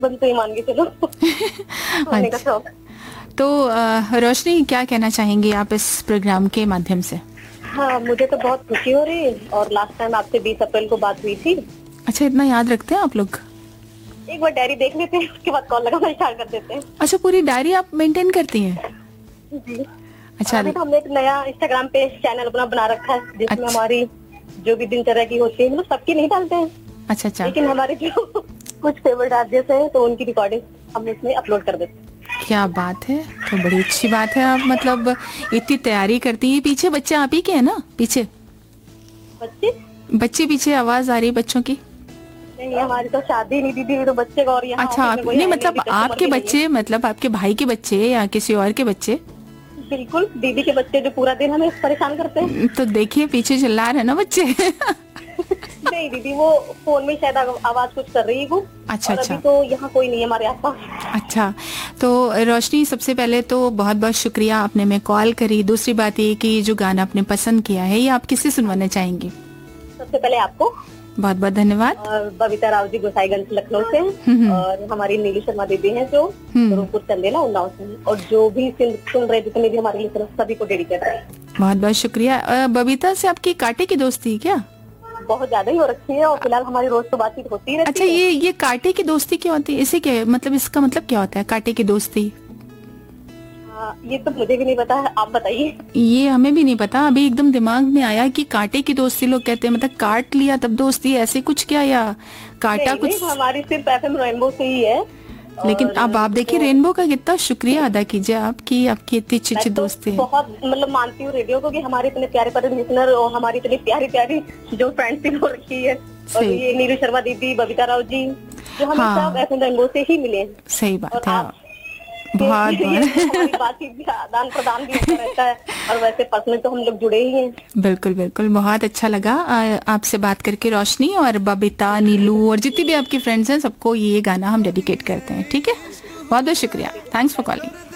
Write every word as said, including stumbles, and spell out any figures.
बस तो ही मान के चलो। सोने का शौक। तो अ, रोशनी, क्या कहना चाहेंगी आप इस प्रोग्राम के माध्यम से? हाँ, मुझे तो बहुत खुशी हो रही है और लास्ट टाइम आपसे बीस अप्रैल को बात हुई थी। अच्छा, इतना याद रखते हैं आप लोग? एक बार डायरी देख लेते हैं, उसके बाद कॉल लगाना स्टार्ट कर देते हैं। अच्छा, पूरी डायरी आप मेंटेन करती हैं? जी। अच्छा। अभी तो हमने एक नया इंस्टाग्राम पे चैनल अपना बना रखा है, जिसमें अच्छा। हमारी जो भी दिनचर्या की होती है, मतलब सबकी नहीं डालते हैं, अच्छा अच्छा। लेकिन हमारे जो कुछ फेवरेट आर्टिस्ट हैं तो उनकी रिकॉर्डिंग हम उसमें अपलोड कर देते हैं। क्या बात है, तो बड़ी अच्छी बात है। आप मतलब इतनी तैयारी करती हैं। पीछे बच्चे आप ही के हैं ना? पीछे बच्चे बच्चे पीछे आवाज आ रही है बच्चों की? नहीं, हमारी तो शादी नहीं दीदी, तो बच्चे का और यहाँ अच्छा, आप नहीं मतलब आपके बच्चे, मतलब आपके भाई के बच्चे या किसी और के बच्चे? बिल्कुल, दीदी के बच्चे जो पूरा दिन हमें परेशान करते हैं। तो देखिए पीछे चिल्ला रहे हैं ना बच्चे। नहीं दीदी, वो फोन में शायद आवाज कुछ कर रही है वो। अच्छा अच्छा। अभी तो यहाँ कोई नहीं है हमारे आसपास। अच्छा, तो रोशनी, सबसे पहले तो बहुत बहुत शुक्रिया आपने में कॉल करी। दूसरी बात ये कि जो गाना आपने पसंद किया है, ये आप किससे सुनवाना चाहेंगी? सबसे पहले आपको बहुत बहुत धन्यवाद। और बबीता राव जी गोसाईगंज लखनऊ से, और हमारी नीलू शर्मा दीदी हैं जो रूपपुर चंदेला उन्नाव से, और जो भी सुन रहे जितने भी हमारे लिसनर सभी को डेडिकेट है। बहुत बहुत शुक्रिया। अ, बबीता से आपकी कांटे की दोस्ती है क्या? बहुत ज्यादा ही हो रखी है, और फिलहाल हमारी रोज तो बातचीत होती रहती है। अच्छा, ये ये कांटे की दोस्ती क्या होती है? इसे क्या मतलब, इसका मतलब क्या होता है कांटे की दोस्ती? हाँ, ये तो मुझे भी नहीं पता है, आप बताइए। ये हमें भी नहीं पता, अभी एकदम दिमाग में आया कि कांटे की दोस्ती लोग कहते हैं, मतलब काट लिया तब दोस्ती, ऐसे कुछ क्या, या काटा नहीं, कुछ? नहीं, हमारी सिर्फ एफएम रेनबो से ही है। लेकिन अब आप देखिए, रेनबो का कितना शुक्रिया अदा कीजिए आपकी, आपकी इतनी अच्छी अच्छी दोस्ती है। बहुत मतलब मानती हूँ रेडियो को कि हमारे इतने प्यारे प्यारे लिसनर और हमारी इतनी प्यारी प्यारी जो फ्रेंडशिप हो रखी है। और ये नीलू शर्मा दीदी, बबीता राव जी, जो हमें सब एफएम रेनबो से ही मिले। सही बात है, बहुत बहुत बातचीत भी, आदान प्रदान भी होता रहता है, और वैसे पर्सनल तो हम लोग जुड़े ही हैं। बिल्कुल बिल्कुल, बहुत अच्छा लगा आपसे बात करके रोशनी। और बबीता, नीलू और जितनी भी आपकी फ्रेंड्स हैं, सबको ये गाना हम डेडिकेट करते हैं। ठीक है, बहुत बहुत शुक्रिया। Thanks for calling.